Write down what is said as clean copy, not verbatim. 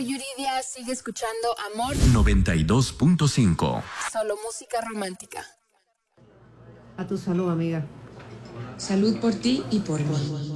soy Yuridia. Sigue escuchando Amor 92.5. Solo música romántica. A tu salud, amiga. Salud por ti y por mí.